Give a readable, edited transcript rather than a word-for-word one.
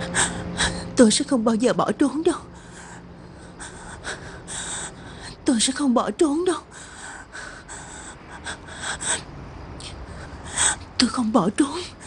Tôi sẽ không bao giờ bỏ trốn đâu. Tôi sẽ không bỏ trốn đâu. Tôi không bỏ trốn.